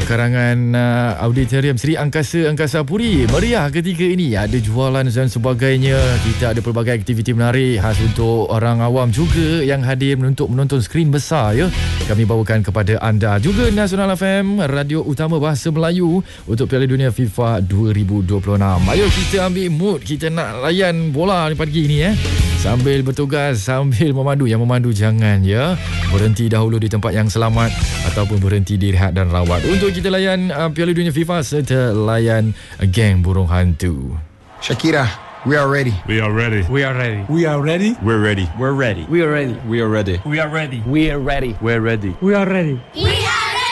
karangan Auditorium Sri Angkasa Puri. Meriah ketika ini, ada jualan dan sebagainya. Kita ada pelbagai aktiviti menarik khas untuk orang awam juga yang hadir untuk menonton skrin besar ya. Kami bawakan kepada anda juga Nasional FM, radio utama bahasa Melayu untuk Piala Dunia FIFA 2026. Ayo kita ambil mood, kita nak layan bola ni pagi ni sambil bertugas, sambil memandu. Yang memandu jangan ya berhenti dahulu di tempat yang selamat ataupun berhenti direhat dan rawat untuk kita layan Piala Dunia FIFA serta layan geng burung hantu. Shakira, we are ready. We are ready. We are ready. We are ready. We're ready. We're ready. We are ready. We are ready. We are ready. We are ready. We're ready. We're ready. We are ready.